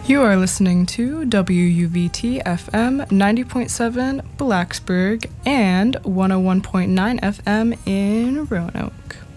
You are listening to WUVT FM 90.7 Blacksburg and 101.9 FM in Roanoke.